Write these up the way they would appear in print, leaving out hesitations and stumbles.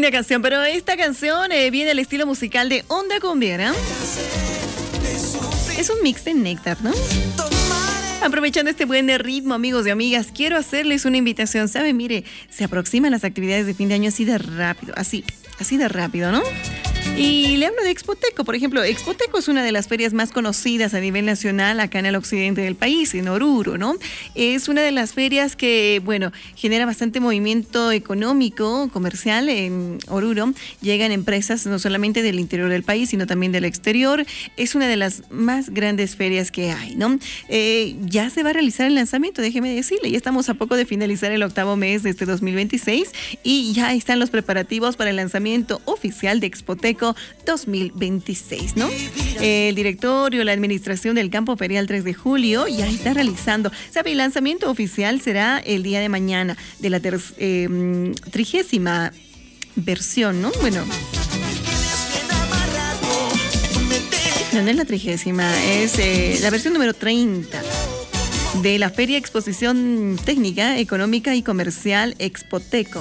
linda canción, pero esta canción viene al estilo musical de Onda Cumbiera. Es un mix de Néctar, ¿no? Aprovechando este buen ritmo, amigos y amigas, quiero hacerles una invitación. ¿Sabe? Mire, se aproximan las actividades de fin de año así de rápido, así de rápido, ¿no? Y le hablo de Expoteco, por ejemplo. Expoteco es una de las ferias más conocidas a nivel nacional acá en el occidente del país, en Oruro, ¿no? Es una de las ferias que, bueno, genera bastante movimiento económico, comercial en Oruro. Llegan empresas no solamente del interior del país, sino también del exterior. Es una de las más grandes ferias que hay, ¿no? Ya se va a realizar el lanzamiento, déjeme decirle. Ya estamos a poco de finalizar el 8º mes de este 2026 y ya están los preparativos para el lanzamiento oficial de Expoteco 2026, ¿no? El directorio, la administración del Campo Ferial 3 de Julio ya está realizando. ¿Sabe? El lanzamiento oficial será el día de mañana de la 30ª versión, ¿no? Bueno, no es la 30ª, es la versión número 30 de la Feria Exposición Técnica, Económica y Comercial Expoteco.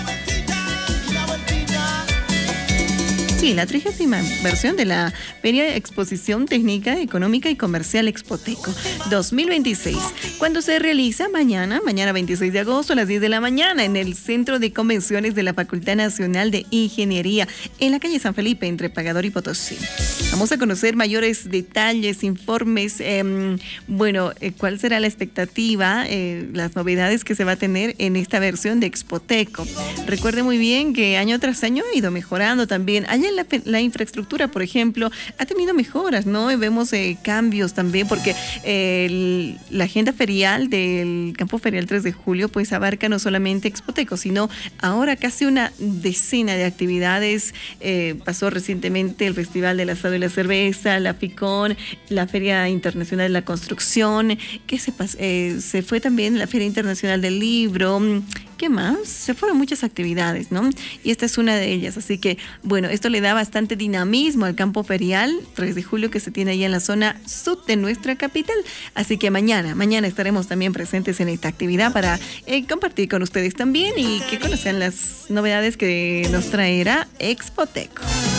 Sí, la 30ª versión de la Feria Exposición Técnica, Económica y Comercial Expoteco 2026, cuando se realiza mañana 26 de agosto a las 10 de la mañana en el Centro de Convenciones de la Facultad Nacional de Ingeniería, en la calle San Felipe, entre Pagador y Potosí. Vamos a conocer mayores detalles, informes, cuál será la expectativa, las novedades que se va a tener en esta versión de Expoteco. Recuerde muy bien que año tras año ha ido mejorando también. Allá en la infraestructura, por ejemplo, ha tenido mejoras, ¿no? Y vemos cambios también, porque la agenda ferial del Campo Ferial 3 de Julio, pues abarca no solamente Expoteco, sino ahora casi una decena de actividades. Pasó recientemente el Festival del Asado y la Cerveza, la FICON, la Feria Internacional de la Construcción, que se fue también la Feria Internacional del Libro. ¿Qué más? Se fueron muchas actividades, ¿no? Y esta es una de ellas. Así que, bueno, esto le da bastante dinamismo al Campo Ferial 3 de Julio que se tiene ahí en la zona sur de nuestra capital. Así que mañana estaremos también presentes en esta actividad para compartir con ustedes también y que conozcan las novedades que nos traerá Expoteco.